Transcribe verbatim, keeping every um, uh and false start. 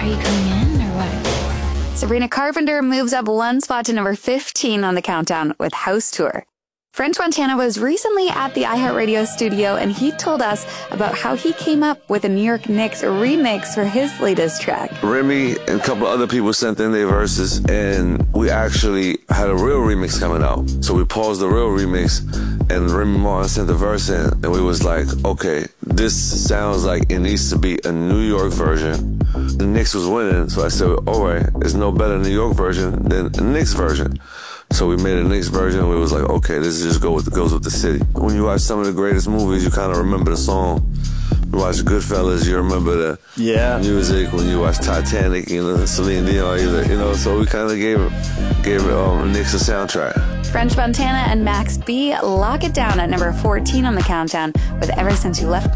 Are you coming in or what? Sabrina Carpenter moves up one spot to number fifteen on the countdown with House Tour. French Montana was recently at the iHeartRadio studio, and he told us about how he came up with a New York Knicks remix for his latest track. Remy and a couple other people sent in their verses, and we actually had a real remix coming out. So we paused the real remix, and Remy Martin sent the verse in, and we was like, okay, this sounds like it needs to be a New York version. The Knicks was winning, so I said, all right, there's no better New York version than the Knicks version. So we made a Knicks version. We was like, okay, this just go with goes with the city. When you watch some of the greatest movies, you kind of remember the song. You watch Goodfellas, you remember the yeah. music. When you watch Titanic, you know, Celine Dion, you know. So we kind of gave gave um, Knicks a soundtrack. French Montana and Max B lock it down at number fourteen on the countdown with Ever Since You Left Me.